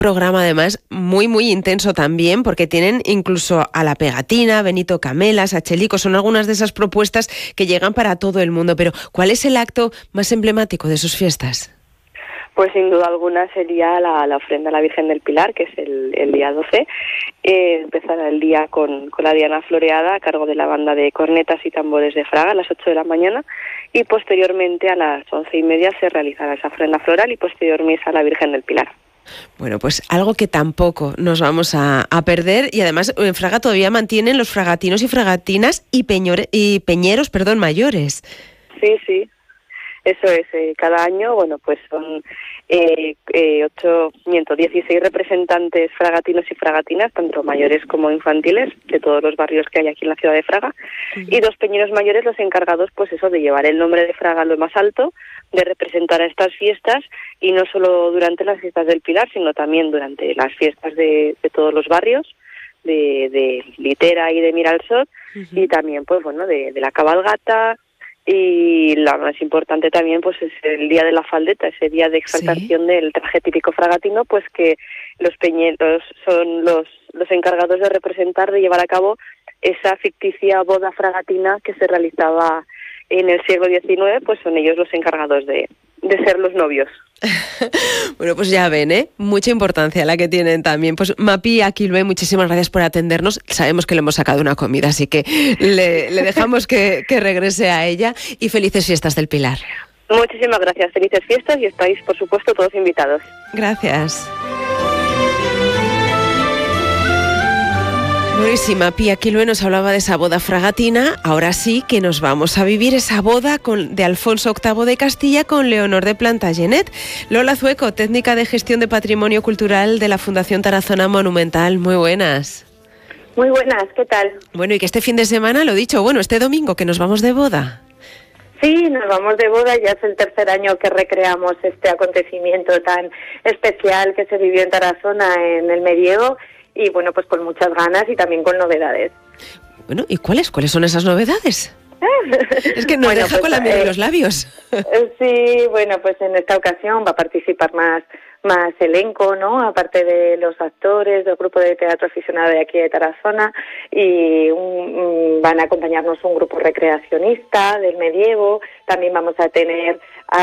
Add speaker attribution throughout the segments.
Speaker 1: Programa además muy muy intenso también, porque tienen incluso a La Pegatina, Benito Camelas, a Chelico, son algunas de esas propuestas que llegan para todo el mundo. Pero ¿cuál es el acto más emblemático de sus fiestas?
Speaker 2: Pues sin duda alguna sería la ofrenda a la Virgen del Pilar, que es el día 12. Empezará el día con la Diana Floreada a cargo de la banda de cornetas y tambores de Fraga a las 8 de la mañana, y posteriormente a las 11:30 se realizará esa ofrenda floral y posterior misa a la Virgen del Pilar.
Speaker 1: Bueno, pues algo que tampoco nos vamos a perder, y además en Fraga todavía mantienen los fragatinos y fragatinas y peñeros mayores.
Speaker 2: Sí, eso es. Cada año, pues son 16 representantes fragatinos y fragatinas, tanto mayores como infantiles, de todos los barrios que hay aquí en la ciudad de Fraga, y 2 peñeros mayores, los encargados, de llevar el nombre de Fraga a lo más alto, de representar a estas fiestas, y no solo durante las fiestas del Pilar, sino también durante las fiestas de todos los barrios, de Litera y de Miralsot, y también de la cabalgata. Y la más importante también es el día de la faldeta, ese día de exaltación del traje típico fragatino, que los peñeros son los encargados de representar, de llevar a cabo esa ficticia boda fragatina que se realizaba en el siglo XIX, son ellos los encargados de ser los novios.
Speaker 1: Bueno, pues ya ven, mucha importancia la que tienen también. Pues Mapi Aquilvé, muchísimas gracias por atendernos. Sabemos que le hemos sacado una comida, así que le dejamos que regrese a ella, y felices fiestas del Pilar.
Speaker 2: Muchísimas gracias, felices fiestas, y estáis, por supuesto, todos invitados.
Speaker 1: Gracias. Buenísima, Pía Aquilvé nos hablaba de esa boda fragatina. Ahora sí que nos vamos a vivir esa boda de Alfonso VIII de Castilla con Leonor de Plantagenet. Lola Zueco, técnica de gestión de patrimonio cultural de la Fundación Tarazona Monumental. Muy buenas.
Speaker 3: Muy buenas, ¿qué tal?
Speaker 1: Bueno, y que este fin de semana, lo dicho, este domingo que nos vamos de boda.
Speaker 3: Sí, nos vamos de boda, ya es el tercer año que recreamos este acontecimiento tan especial que se vivió en Tarazona en el medievo. Y pues con muchas ganas y también con novedades.
Speaker 1: Bueno, ¿y cuáles son esas novedades? Es que nos deja con la miel en los labios.
Speaker 3: Sí, pues en esta ocasión va a participar más elenco, ¿no? Aparte de los actores del grupo de teatro aficionado de aquí de Tarazona, y van a acompañarnos un grupo recreacionista del medievo. También vamos a tener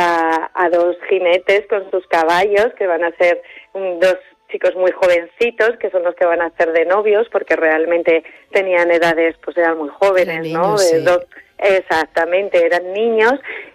Speaker 3: a 2 jinetes con sus caballos, que van a ser 2 chicos muy jovencitos, que son los que van a hacer de novios, porque realmente tenían edades, eran muy jóvenes,
Speaker 1: niños,
Speaker 3: ¿no? Exactamente, eran niños.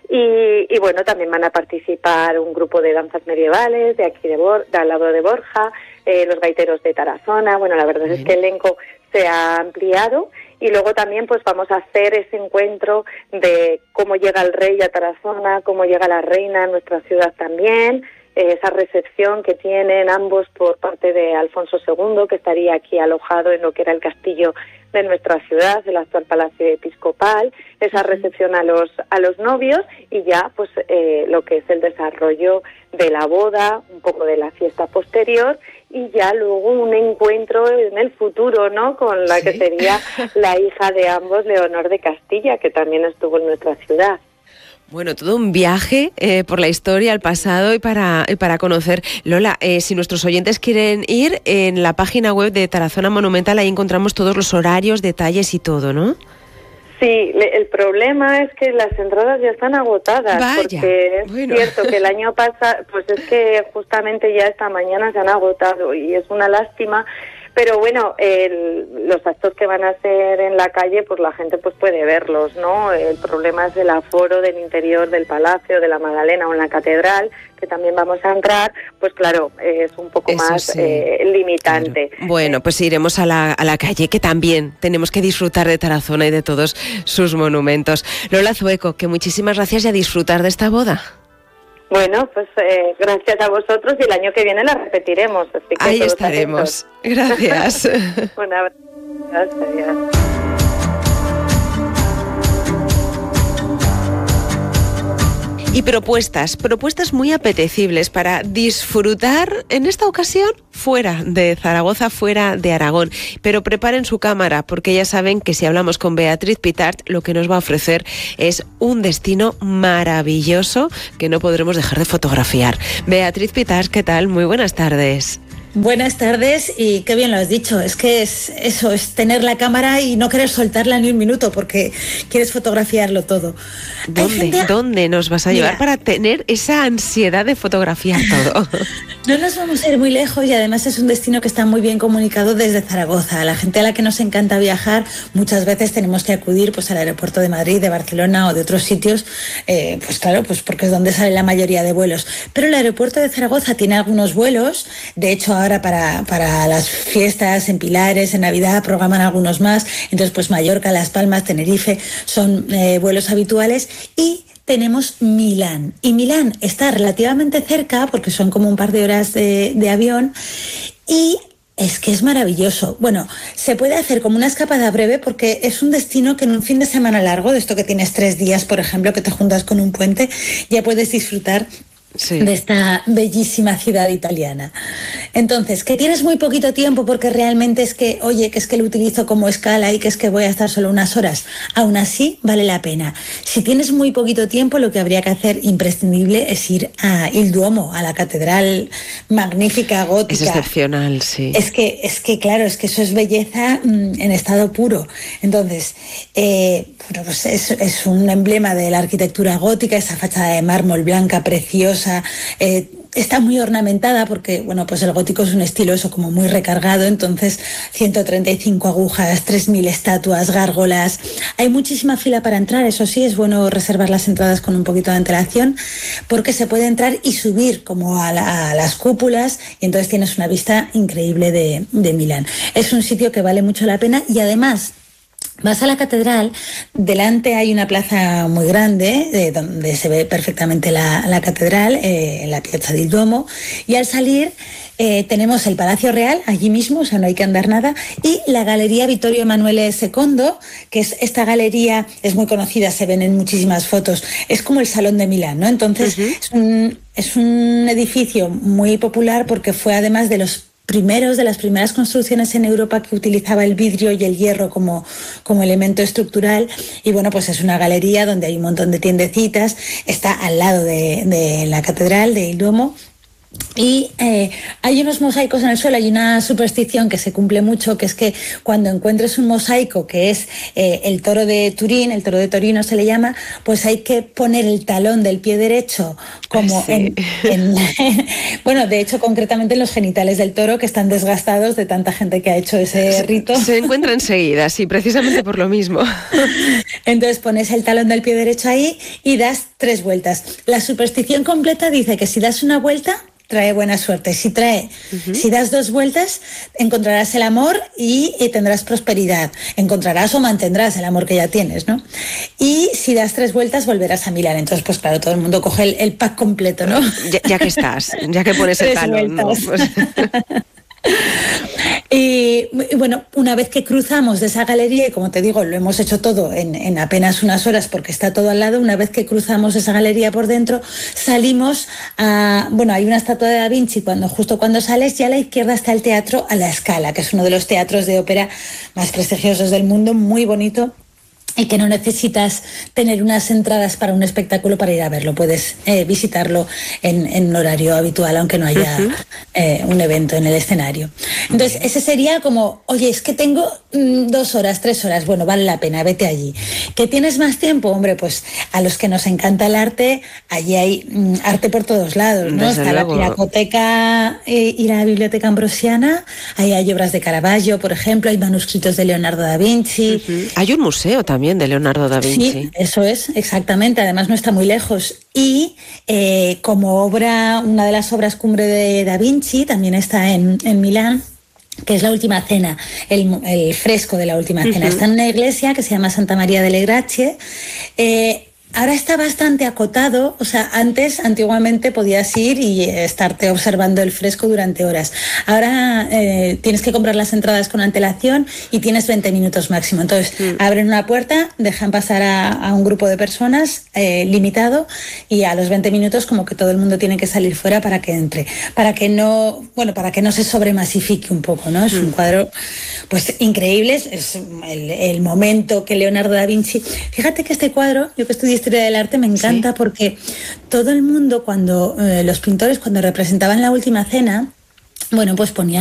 Speaker 3: Y también van a participar un grupo de danzas medievales de aquí de al lado de Borja, los gaiteros de Tarazona. La verdad es que el elenco se ha ampliado, y luego también vamos a hacer ese encuentro de cómo llega el rey a Tarazona, cómo llega la reina a nuestra ciudad también, esa recepción que tienen ambos por parte de Alfonso II, que estaría aquí alojado en lo que era el castillo de nuestra ciudad, el actual Palacio Episcopal, esa recepción a los novios, y ya lo que es el desarrollo de la boda, un poco de la fiesta posterior, y ya luego un encuentro en el futuro, ¿no?, con la que sería la hija de ambos, Leonor de Castilla, que también estuvo en nuestra ciudad.
Speaker 1: Bueno, todo un viaje por la historia, al pasado, y para conocer. Lola, si nuestros oyentes quieren ir, en la página web de Tarazona Monumental, ahí encontramos todos los horarios, detalles y todo, ¿no?
Speaker 3: Sí, el problema es que las entradas ya están agotadas.
Speaker 1: Vaya,
Speaker 3: porque es cierto que el año pasado, es que justamente ya esta mañana se han agotado, y es una lástima. Pero los actos que van a hacer en la calle, la gente puede verlos, ¿no? El problema es el aforo del interior del Palacio, de la Magdalena o en la Catedral, que también vamos a entrar, claro, es un poco
Speaker 1: eso
Speaker 3: más limitante.
Speaker 1: Claro. Bueno, pues iremos a la calle, que también tenemos que disfrutar de Tarazona y de todos sus monumentos. Lola Zueco, que muchísimas gracias, y a disfrutar de esta boda.
Speaker 3: Bueno, gracias a vosotros, y el año que viene la repetiremos. Así que
Speaker 1: ahí estaremos. Atentos. Gracias.
Speaker 3: Un abrazo. Gracias.
Speaker 1: Y propuestas muy apetecibles para disfrutar en esta ocasión fuera de Zaragoza, fuera de Aragón. Pero preparen su cámara, porque ya saben que si hablamos con Beatriz Pitart, lo que nos va a ofrecer es un destino maravilloso que no podremos dejar de fotografiar. Beatriz Pitart, ¿qué tal? Muy buenas tardes.
Speaker 4: Buenas tardes y qué bien lo has dicho. Es que es eso, es tener la cámara y no querer soltarla ni un minuto porque quieres fotografiarlo todo.
Speaker 1: ¿Dónde nos vas a llevar para tener esa ansiedad de fotografiar todo?
Speaker 4: No nos vamos a ir muy lejos y además es un destino que está muy bien comunicado desde Zaragoza. A la gente a la que nos encanta viajar, muchas veces tenemos que acudir pues al aeropuerto de Madrid, de Barcelona o de otros sitios, pues claro, pues porque es donde sale la mayoría de vuelos. Pero el aeropuerto de Zaragoza tiene algunos vuelos, de hecho ahora para las fiestas en Pilares, en Navidad, programan algunos más. Entonces, pues Mallorca, Las Palmas, Tenerife son vuelos habituales y tenemos Milán. Y Milán está relativamente cerca porque son como un par de horas de avión y es que es maravilloso. Bueno, se puede hacer como una escapada breve porque es un destino que en un fin de semana largo, de esto que tienes 3 días, por ejemplo, que te juntas con un puente, ya puedes disfrutar de esta bellísima ciudad italiana. Entonces, que tienes muy poquito tiempo porque realmente es que, oye, que es que lo utilizo como escala y que es que voy a estar solo unas horas, aún así vale la pena. Si tienes muy poquito tiempo, lo que habría que hacer imprescindible es ir a Il Duomo, a la catedral magnífica, gótica.
Speaker 1: Es excepcional, sí.
Speaker 4: Es que claro, es que eso es belleza en estado puro. Entonces, bueno, pues es un emblema de la arquitectura gótica, esa fachada de mármol blanca preciosa. Está muy ornamentada porque, bueno, pues el gótico es un estilo eso como muy recargado, entonces 135 agujas, 3.000 estatuas, gárgolas. Hay muchísima fila para entrar, eso sí, es bueno reservar las entradas con un poquito de antelación porque se puede entrar y subir como a las cúpulas y entonces tienes una vista increíble de Milán. Es un sitio que vale mucho la pena y además vas a la catedral, delante hay una plaza muy grande donde se ve perfectamente la catedral, en la Piazza del Duomo, y al salir tenemos el Palacio Real allí mismo, o sea, no hay que andar nada, y la Galería Vittorio Emanuele II, que es esta galería, es muy conocida, se ven en muchísimas fotos, es como el Salón de Milán, ¿no? Entonces, es un edificio muy popular porque fue además de las primeras construcciones en Europa que utilizaba el vidrio y el hierro como elemento estructural y bueno, pues es una galería donde hay un montón de tiendecitas, está al lado de la catedral de Il Duomo. Y hay unos mosaicos en el suelo, hay una superstición que se cumple mucho, que es que cuando encuentres un mosaico que es el toro de Turín, el toro de Torino se le llama, pues hay que poner el talón del pie derecho como bueno, de hecho concretamente en los genitales del toro que están desgastados de tanta gente que ha hecho ese rito.
Speaker 1: Se encuentra enseguida, sí, precisamente por lo mismo.
Speaker 4: Entonces pones el talón del pie derecho ahí y das 3 vueltas. La superstición completa dice que si das una vuelta trae buena suerte. Si das 2 vueltas, encontrarás el amor y tendrás prosperidad. Encontrarás o mantendrás el amor que ya tienes, ¿no? Y si das 3 vueltas, volverás a Milán. Entonces, pues claro, todo el mundo coge el pack completo, ¿no?
Speaker 1: Ya que estás, ya que pones el talón, ¿no? Pues...
Speaker 4: Y bueno, una vez que cruzamos de esa galería, y como te digo, lo hemos hecho todo en apenas unas horas porque está todo al lado, una vez que cruzamos esa galería por dentro, salimos a... Bueno, hay una estatua de Da Vinci, justo cuando sales, y a la izquierda está el Teatro a la Scala, que es uno de los teatros de ópera más prestigiosos del mundo, muy bonito, y que no necesitas tener unas entradas para un espectáculo para ir a verlo. Puedes visitarlo en horario habitual, aunque no haya un evento en el escenario. Entonces, ese sería como, oye, es que tengo 2 horas, 3 horas, bueno, vale la pena, vete allí. ¿Que tienes más tiempo? Hombre, pues a los que nos encanta el arte, allí hay arte por todos lados, ¿no?
Speaker 1: Desde
Speaker 4: Está
Speaker 1: luego.
Speaker 4: la Pinacoteca y la Biblioteca Ambrosiana, ahí hay obras de Caravaggio, por ejemplo, hay manuscritos de Leonardo da Vinci.
Speaker 1: Hay un museo también de Leonardo da Vinci.
Speaker 4: Sí, eso es, exactamente. Además no está muy lejos. Y como una de las obras cumbre de Da Vinci, también está en Milán, que es La Última Cena, el fresco de La Última Cena. Está en una iglesia que se llama Santa María delle Grazie. Ahora está bastante acotado, o sea, antiguamente podías ir y estarte observando el fresco durante horas. Ahora tienes que comprar las entradas con antelación y tienes 20 minutos máximo. Entonces, abren una puerta, dejan pasar a un grupo de personas limitado y a los 20 minutos como que todo el mundo tiene que salir fuera para que entre, para que no se sobremasifique un poco, ¿no? Es un cuadro pues increíble, es el momento que Leonardo da Vinci... Fíjate que este cuadro, yo que estudié Historia del Arte, me encanta porque todo el mundo, los pintores, cuando representaban La Última Cena, bueno, pues ponía